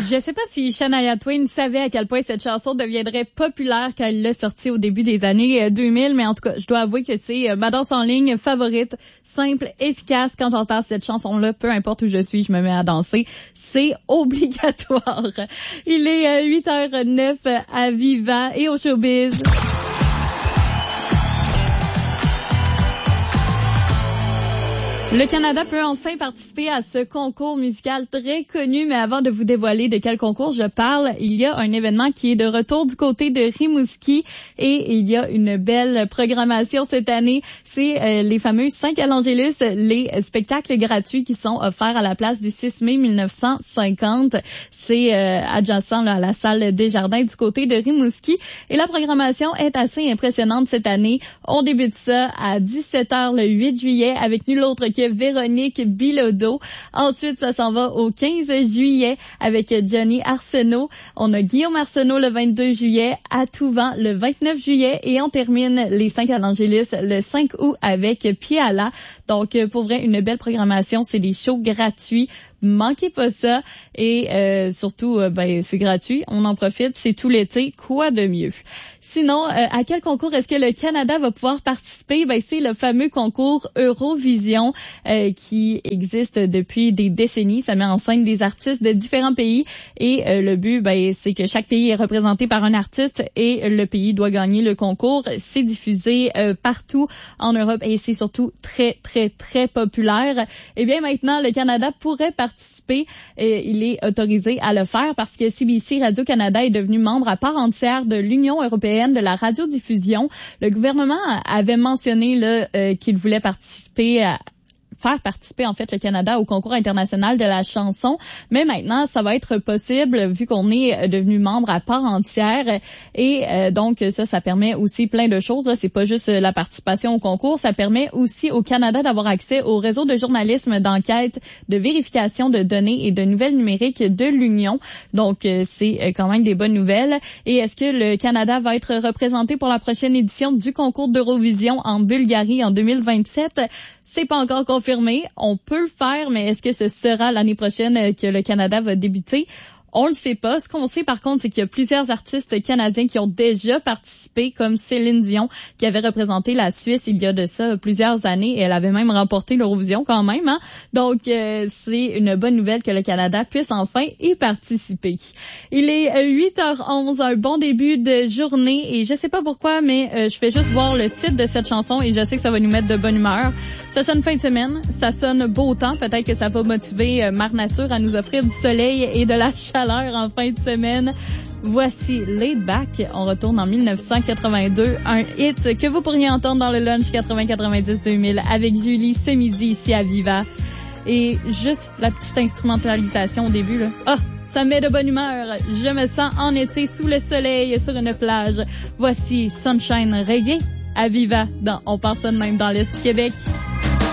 Je sais pas si Shania Twain savait à quel point cette chanson deviendrait populaire quand elle l'a sortie au début des années 2000, mais en tout cas, je dois avouer que c'est ma danse en ligne favorite, simple, efficace. Quand j'entends cette chanson-là, peu importe où je suis, je me mets à danser. C'est obligatoire. Il est 8h09 à Viva et au Showbiz. Le Canada peut enfin participer à ce concours musical très connu, mais avant de vous dévoiler de quel concours je parle, il y a un événement qui est de retour du côté de Rimouski et il y a une belle programmation cette année. C'est les fameux Saint-Calangélus, les spectacles gratuits qui sont offerts à la place du 6 mai 1950. C'est adjacent là, à la salle Desjardins du côté de Rimouski et la programmation est assez impressionnante cette année. On débute ça à 17h le 8 juillet avec nul autre que Véronique Bilodeau. Ensuite, ça s'en va au 15 juillet avec Johnny Arsenault. On a Guillaume Arsenault le 22 juillet, À tout vent le 29 juillet et on termine les Saint-Calangélus le 5 août avec Piala. Donc, pour vrai, une belle programmation. C'est des shows gratuits. Manquez pas ça. Et surtout, c'est gratuit. On en profite. C'est tout l'été. Quoi de mieux? Sinon, à quel concours est-ce que le Canada va pouvoir participer? C'est le fameux concours Eurovision qui existe depuis des décennies. Ça met en scène des artistes de différents pays et le but, c'est que chaque pays est représenté par un artiste et le pays doit gagner le concours. C'est diffusé partout en Europe et c'est surtout très, très, très populaire. Eh bien, maintenant, le Canada pourrait participer. Il est autorisé à le faire parce que CBC Radio-Canada est devenu membre à part entière de l'Union européenne de la radiodiffusion. Le gouvernement avait mentionné qu'il voulait faire participer en fait le Canada au concours international de la chanson, mais maintenant ça va être possible vu qu'on est devenu membre à part entière et donc ça permet aussi plein de choses. Là, c'est pas juste la participation au concours, ça permet aussi au Canada d'avoir accès au réseau de journalisme d'enquête, de vérification de données et de nouvelles numériques de l'Union. Donc c'est quand même des bonnes nouvelles. Et est-ce que le Canada va être représenté pour la prochaine édition du concours d'Eurovision en Bulgarie en 2027? C'est pas encore confirmé. On peut le faire, mais est-ce que ce sera l'année prochaine que le Canada va débuter? On le sait pas. Ce qu'on sait, par contre, c'est qu'il y a plusieurs artistes canadiens qui ont déjà participé, comme Céline Dion, qui avait représenté la Suisse il y a de ça plusieurs années. Et elle avait même remporté l'Eurovision quand même, hein. Donc, c'est une bonne nouvelle que le Canada puisse enfin y participer. Il est 8h11, un bon début de journée. Et je sais pas pourquoi, mais je fais juste voir le titre de cette chanson et je sais que ça va nous mettre de bonne humeur. Ça sonne fin de semaine, ça sonne beau temps. Peut-être que ça va motiver Mère Nature à nous offrir du soleil et de la chaleur en fin de semaine. Voici Laid Back. On retourne en 1982. Un hit que vous pourriez entendre dans le lunch 80-90-2000 avec Julie ce midi ici à Viva. Et juste la petite instrumentalisation au début, là. Ça met de bonne humeur. Je me sens en été sous le soleil sur une plage. Voici Sunshine Reggae à Viva dans On pense ça de même dans l'Est du Québec.